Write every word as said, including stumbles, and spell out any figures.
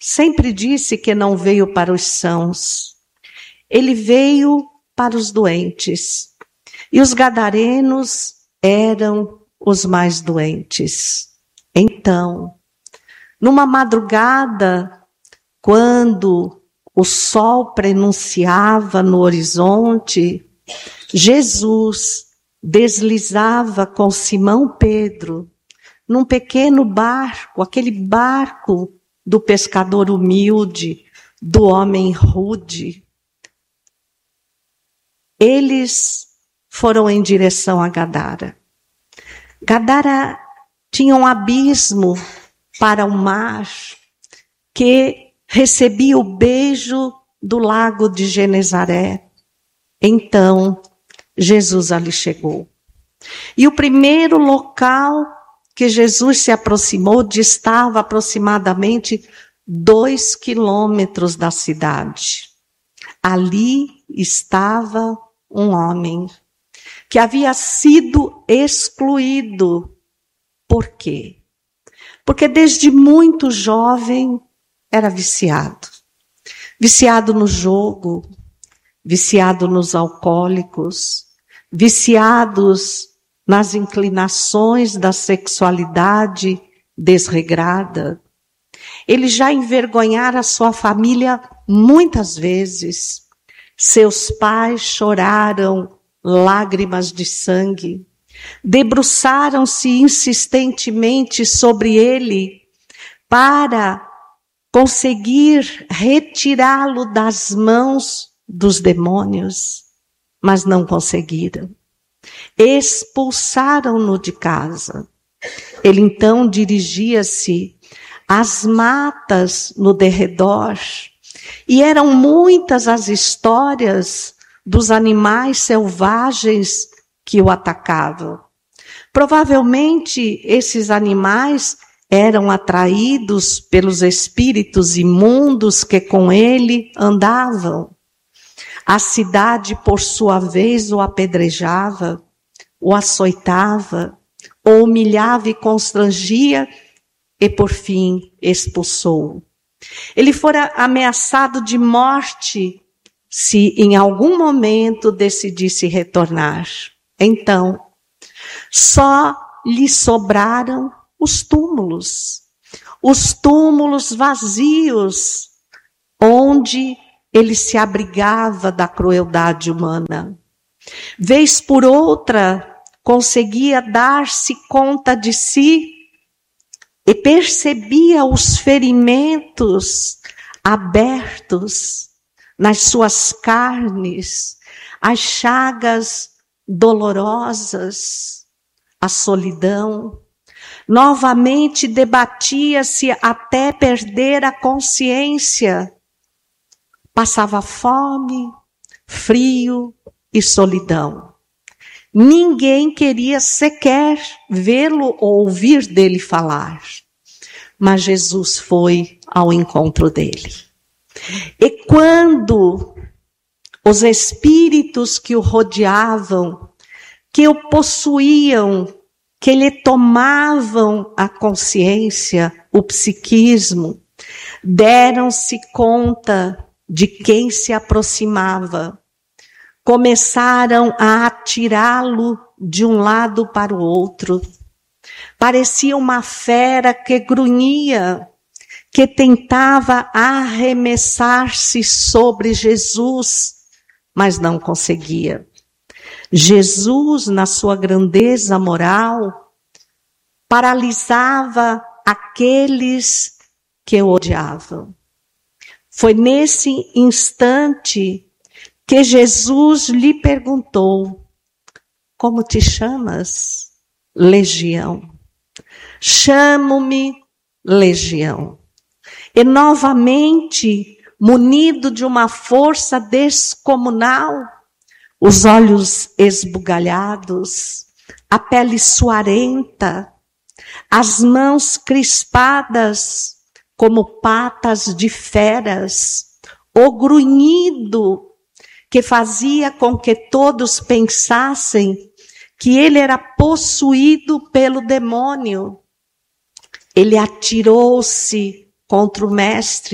sempre disse que não veio para os sãos. Ele veio para os doentes. E os gadarenos eram os mais doentes. Então, numa madrugada, quando o sol prenunciava no horizonte, Jesus deslizava com Simão Pedro num pequeno barco, aquele barco do pescador humilde, do homem rude. Eles foram em direção a Gadara. Gadara tinha um abismo para o mar que recebia o beijo do lago de Genezaré. Então, Jesus ali chegou. E o primeiro local que Jesus se aproximou distava aproximadamente dois quilômetros da cidade. Ali estava um homem que havia sido excluído. Por quê? Porque desde muito jovem era viciado. Viciado no jogo, viciado nos alcoólicos, viciados nas inclinações da sexualidade desregrada. Ele já envergonhara a sua família muitas vezes. Seus pais choraram lágrimas de sangue, debruçaram-se insistentemente sobre ele para conseguir retirá-lo das mãos dos demônios, mas não conseguiram. Expulsaram-no de casa. Ele então dirigia-se às matas no derredor, e eram muitas as histórias dos animais selvagens que o atacavam. Provavelmente esses animais eram atraídos pelos espíritos imundos que com ele andavam. A cidade, por sua vez, o apedrejava, o açoitava, o humilhava e constrangia, e por fim expulsou. Ele fora ameaçado de morte se em algum momento decidisse retornar. Então, só lhe sobraram os túmulos, os túmulos vazios, onde ele se abrigava da crueldade humana. Vez por outra, conseguia dar-se conta de si e percebia os ferimentos abertos nas suas carnes, as chagas dolorosas, a solidão. Novamente debatia-se até perder a consciência. Passava fome, frio e solidão. Ninguém queria sequer vê-lo ou ouvir dele falar. Mas Jesus foi ao encontro dele. E quando os espíritos que o rodeavam, que o possuíam, que lhe tomavam a consciência, o psiquismo, deram-se conta de quem se aproximava, começaram a atirá-lo de um lado para o outro. Parecia uma fera que grunhia, que tentava arremessar-se sobre Jesus, mas não conseguia. Jesus, na sua grandeza moral, paralisava aqueles que o odiavam. Foi nesse instante que Jesus lhe perguntou: como te chamas? Legião. Chamo-me Legião. E novamente, munido de uma força descomunal, os olhos esbugalhados, a pele suarenta, as mãos crispadas como patas de feras, o grunhido que fazia com que todos pensassem que ele era possuído pelo demônio. Ele atirou-se contra o mestre